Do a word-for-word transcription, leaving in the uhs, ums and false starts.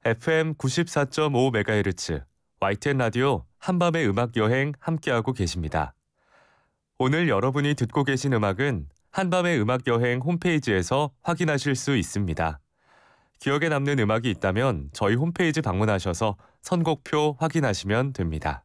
에프엠 구십사 점 오 메가헤르츠 와이티엔 라디오 한밤의 음악 여행 함께하고 계십니다. 오늘 여러분이 듣고 계신 음악은 한밤의 음악 여행 홈페이지에서 확인하실 수 있습니다. 기억에 남는 음악이 있다면 저희 홈페이지 방문하셔서 선곡표 확인하시면 됩니다.